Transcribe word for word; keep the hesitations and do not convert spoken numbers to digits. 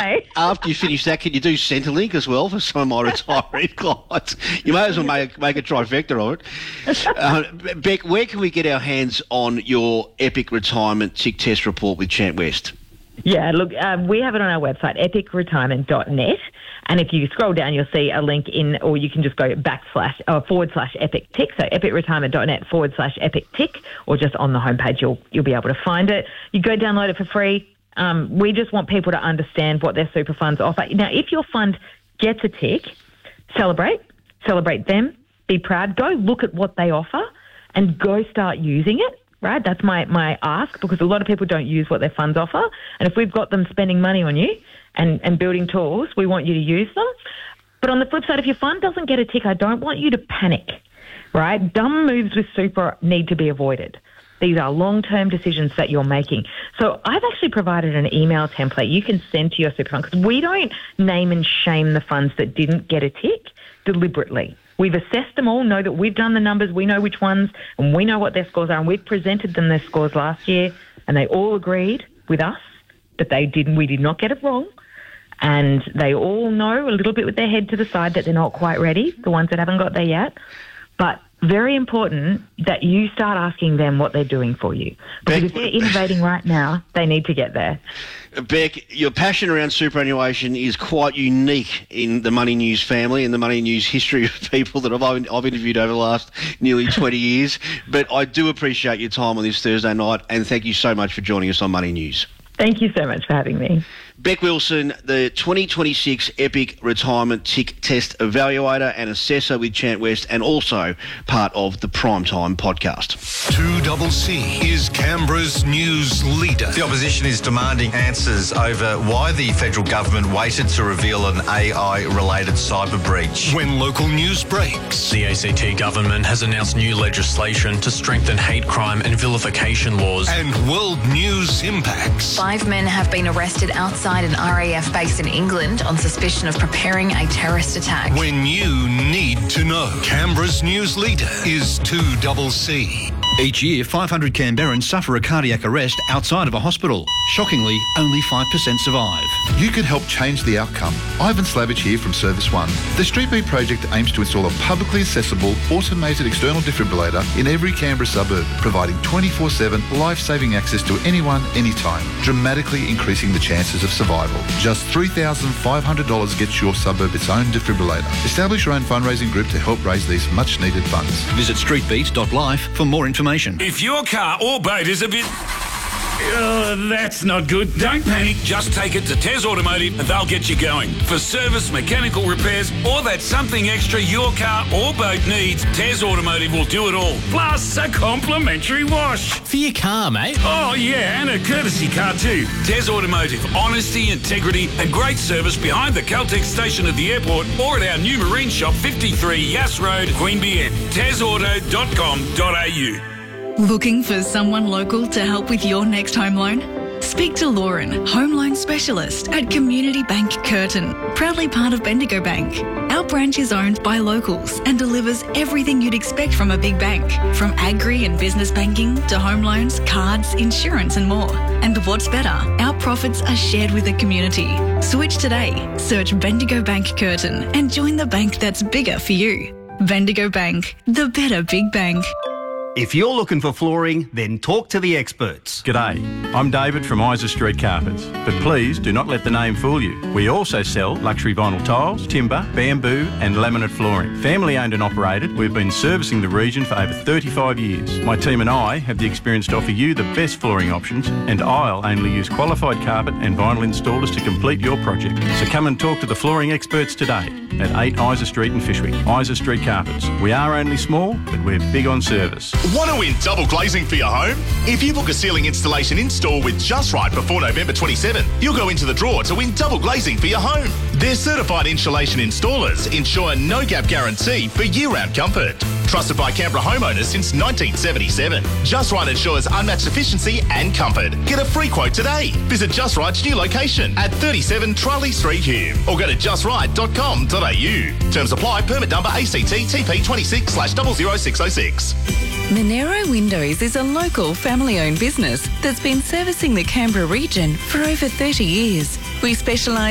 way. After you finish that, can you do Centrelink as well for some of my retiree clients? You may as well make, make a trifecta of it. Uh, Beck, where can we get our hands on your Epic Retirement Tick Test report with Chant West? Yeah, look, um, we have it on our website, epic retirement dot net. And if you scroll down, you'll see a link in, or you can just go backslash, uh, forward slash epic tick. So epic retirement dot net forward slash epic tick, or just on the homepage, you'll you'll be able to find it. You go download it for free. Um, we just want people to understand what their super funds offer. Now, if your fund gets a tick, celebrate, celebrate them, be proud, go look at what they offer and go start using it. Right, that's my, my ask, because a lot of people don't use what their funds offer. And if we've got them spending money on you and, and building tools, we want you to use them. But on the flip side, if your fund doesn't get a tick, I don't want you to panic, right? Dumb moves with super need to be avoided. These are long-term decisions that you're making. So I've actually provided an email template you can send to your super fund, because we don't name and shame the funds that didn't get a tick deliberately. We've assessed them all, know that we've done the numbers, we know which ones, and we know what their scores are, and we've presented them their scores last year, and they all agreed with us that they didn't, we did not get it wrong, and they all know a little bit with their head to the side that they're not quite ready, the ones that haven't got there yet. But very important that you start asking them what they're doing for you. Because Beck, if they're innovating right now, they need to get there. Beck, your passion around superannuation is quite unique in the Money News family and the Money News history of people that I've, I've interviewed over the last nearly twenty years. But I do appreciate your time on this Thursday night, and thank you so much for joining us on Money News. Thank you so much for having me. Beck Wilson, the twenty twenty-six Epic Retirement Tick Test Evaluator and Assessor with Chant West, and also part of the Primetime podcast. two C C is Canberra's news leader. The opposition is demanding answers over why the federal government waited to reveal an A I-related cyber breach. When local news breaks. The A C T government has announced new legislation to strengthen hate crime and vilification laws. And world news impacts. Five men have been arrested outside an R A F base in England on suspicion of preparing a terrorist attack. When you need to know, Canberra's news leader is two C C. Each year, five hundred Canberrans suffer a cardiac arrest outside of a hospital. Shockingly, only five percent survive. You can help change the outcome. Ivan Slavich here from Service One. The Street Beat project aims to install a publicly accessible, automated external defibrillator in every Canberra suburb, providing twenty-four seven life-saving access to anyone, anytime, dramatically increasing the chances of survival. Just three thousand five hundred dollars gets your suburb its own defibrillator. Establish your own fundraising group to help raise these much-needed funds. Visit street beat dot life for more information. If your car or boat is a bit... Oh, that's not good. Don't panic. Just take it to Tez Automotive and they'll get you going. For service, mechanical repairs, or that something extra your car or boat needs, Tez Automotive will do it all. Plus a complimentary wash. For your car, mate. Oh, yeah, and a courtesy car too. Tez Automotive. Honesty, integrity and great service behind the Caltex station at the airport or at our new marine shop, fifty-three Yass Road, Queanbeyan. tez auto dot com dot a u. Looking for someone local to help with your next home loan? Speak to Lauren, home loan specialist at Community Bank Curtin, proudly part of Bendigo Bank. Our branch is owned by locals and delivers everything you'd expect from a big bank, from agri and business banking to home loans, cards, insurance and more. And what's better, our profits are shared with the community. Switch today, search Bendigo Bank Curtin and join the bank that's bigger for you. Bendigo Bank, the better big bank. If you're looking for flooring, then talk to the experts. G'day, I'm David from Isa Street Carpets, but please do not let the name fool you. We also sell luxury vinyl tiles, timber, bamboo and laminate flooring. Family owned and operated, we've been servicing the region for over thirty-five years. My team and I have the experience to offer you the best flooring options, and I'll only use qualified carpet and vinyl installers to complete your project. So come and talk to the flooring experts today at eight Isa Street in Fishwick. Isa Street Carpets. We are only small, but we're big on service. Want to win double glazing for your home? If you book a ceiling installation in-store with Just Right before November twenty-seventh, you'll go into the draw to win double glazing for your home. Their certified insulation installers ensure no-gap guarantee for year-round comfort. Trusted by Canberra homeowners since nineteen seventy-seven. Just Right ensures unmatched efficiency and comfort. Get a free quote today. Visit Just Right's new location at thirty-seven Charlie Street, Hume, or go to just right dot com dot a u. Terms apply. Permit number A C T T P twenty-six slash zero zero six zero six. Monero Windows is a local family-owned business that's been servicing the Canberra region for over thirty years. We specialise